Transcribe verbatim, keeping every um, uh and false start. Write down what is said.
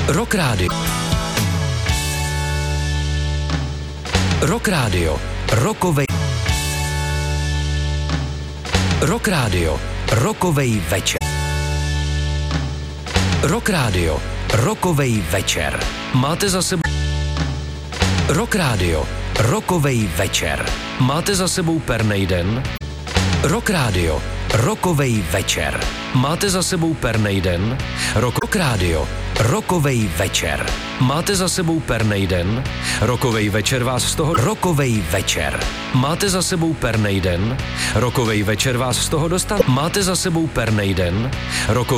Rock Radio. Rock Radio. Rokovej. Rock Radio. Rokovej večer. Rock Radio. Rokovej večer. Máte za sebou Rock Radio. Rokovej večer. Máte za sebou pernej den? Rock Radio. Rokovej večer. Máte za sebou pernej den? Rock Radio. Rokovej večer. Máte za sebou pernej den? Rokovej večer vás z toho... Rokovej večer. Máte za sebou pernej den? Rokovej večer vás z toho dostat... Máte za sebou pernej den? Rokovej